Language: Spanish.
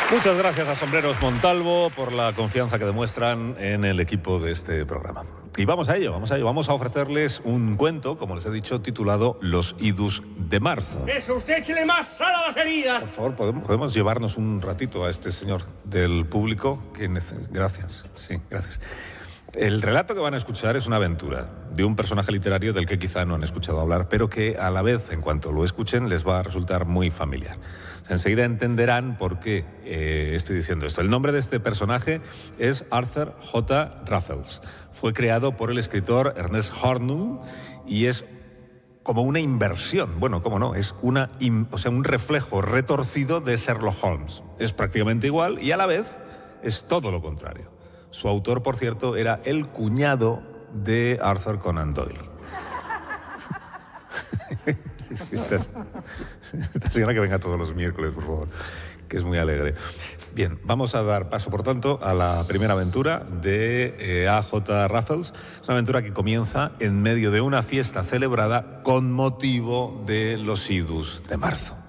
Muchas gracias a Sombreros Montalvo por la confianza que demuestran en el equipo de este programa. Y vamos a ello. Vamos a ofrecerles un cuento, como les he dicho, titulado Los idus de marzo. ¡Eso, usted échele más sal a las heridas! Por favor, ¿podemos llevarnos un ratito a este señor del público? Gracias, sí, gracias. El relato que van a escuchar es una aventura de un personaje literario del que quizá no han escuchado hablar, pero que a la vez, en cuanto lo escuchen, les va a resultar muy familiar. Enseguida entenderán por qué estoy diciendo esto. El nombre de este personaje es Arthur J. Raffles. Fue creado por el escritor Ernest Hornung y es como una inversión. Bueno, ¿cómo no? Es un reflejo retorcido de Sherlock Holmes. Es prácticamente igual y a la vez es todo lo contrario. Su autor, por cierto, era el cuñado de Arthur Conan Doyle. Esta señora que venga todos los miércoles, por favor, que es muy alegre. Bien, vamos a dar paso, por tanto, a la primera aventura de A.J. Raffles. Es una aventura que comienza en medio de una fiesta celebrada con motivo de los idus de marzo.